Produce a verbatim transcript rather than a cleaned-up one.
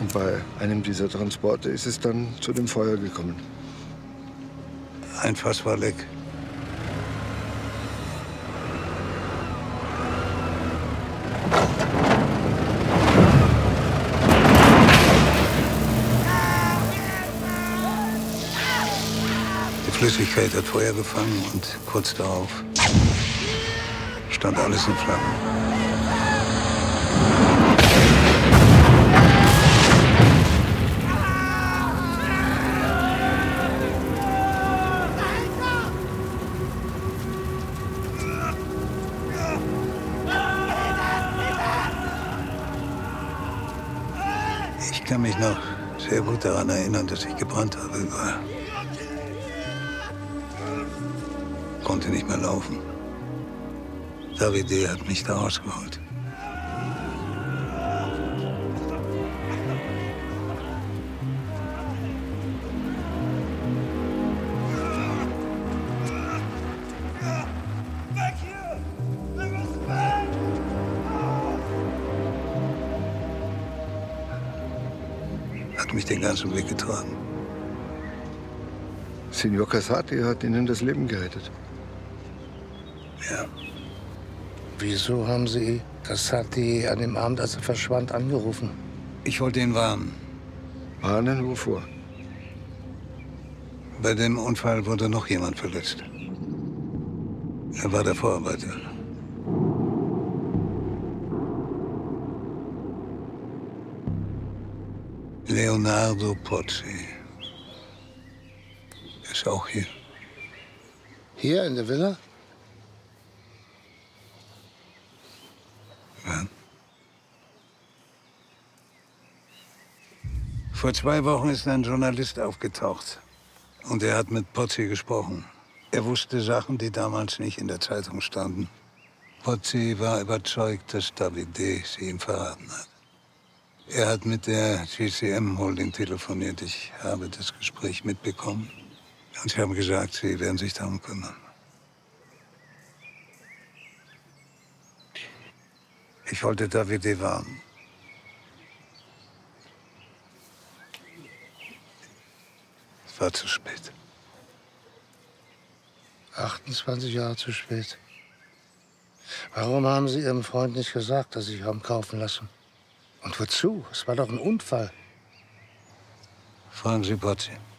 Und bei einem dieser Transporte ist es dann zu dem Feuer gekommen. Ein Fass war leck. Die Flüssigkeit hat Feuer gefangen und kurz darauf stand alles in Flammen. Ich kann mich noch sehr gut daran erinnern, dass ich gebrannt habe überall. Konnte nicht mehr laufen. Davide hat mich da rausgeholt. Hat mich den ganzen Weg getragen. Signor Casati hat Ihnen das Leben gerettet. Ja. Wieso haben Sie Casati an dem Abend, als er verschwand, angerufen? Ich wollte ihn warnen. Warnen wovor? Bei dem Unfall wurde noch jemand verletzt. Er war der Vorarbeiter. Leonardo Pozzi. Er ist auch hier. Hier in der Villa? Ja. Vor zwei Wochen ist ein Journalist aufgetaucht. Und er hat mit Pozzi gesprochen. Er wusste Sachen, die damals nicht in der Zeitung standen. Pozzi war überzeugt, dass Davide sie ihm verraten hat. Er hat mit der G C M-Holding telefoniert. Ich habe das Gespräch mitbekommen. Und sie haben gesagt, sie werden sich darum kümmern. Ich wollte Davide warnen. Es war zu spät. achtundzwanzig Jahre zu spät. Warum haben Sie Ihrem Freund nicht gesagt, dass Sie sich haben kaufen lassen? Und wozu? Es war doch ein Unfall. Fragen Sie Pozzi.